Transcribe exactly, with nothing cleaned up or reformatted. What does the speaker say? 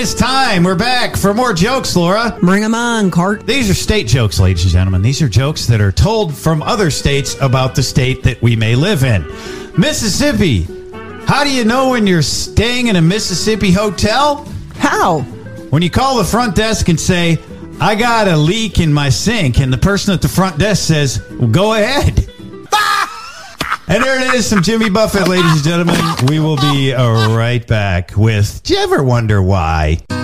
is time. We're back for more jokes, Laura. Bring them on, Cart. These are state jokes, ladies and gentlemen. These are jokes that are told from other states about the state that we may live in. Mississippi. How do you know when you're staying in a Mississippi hotel? How? When you call the front desk and say, I got a leak in my sink, and the person at the front desk says, well, go ahead. And there it is from Jimmy Buffett, ladies and gentlemen. We will be uh, right back with, do you ever wonder why?